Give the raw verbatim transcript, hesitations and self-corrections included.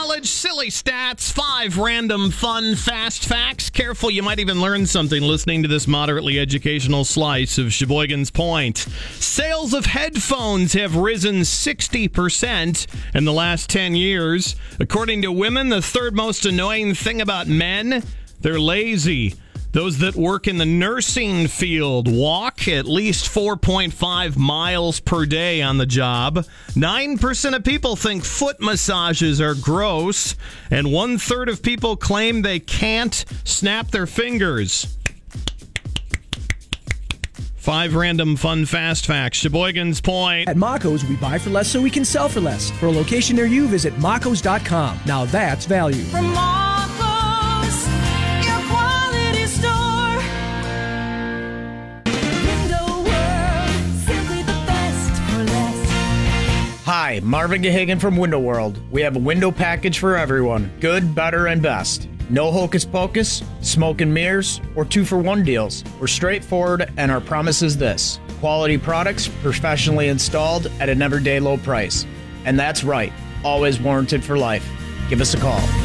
knowledge, silly stats, five random fun fast facts. Careful, you might even learn something listening to this moderately educational slice of Sheboygan's Point. Sales of headphones have risen sixty percent in the last ten years. According to women, the third most annoying thing about men, they're lazy. Those that work in the nursing field walk at least four point five miles per day on the job. nine percent of people think foot massages are gross. And one-third of people claim they can't snap their fingers. Five random fun fast facts. Sheboygan's Point. At Mako's, we buy for less so we can sell for less. For a location near you, visit makos dot com. Now that's value. From Mako's, your quality store. Window World, simply the best for less. Hi, Marvin Gahagan from Window World. We have a window package for everyone. Good, better, and best. No hocus pocus, smoke and mirrors, or two-for-one deals. We're straightforward, and our promise is this. Quality products, professionally installed at an everyday low price. And that's right, always warranted for life. Give us a call.